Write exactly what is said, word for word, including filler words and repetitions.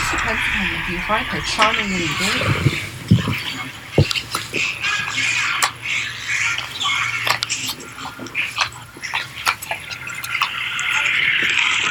She wants to come with you. Find her charming little girl.